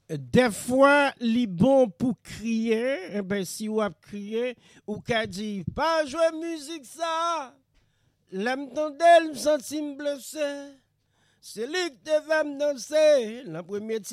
Des fois, li bon pour crier, eh ben, si ou a crié, ou qu'a dit, pas jouer musique ça, l'âme d'elle me sentit me blessé, c'est lui qui devait me danser, la première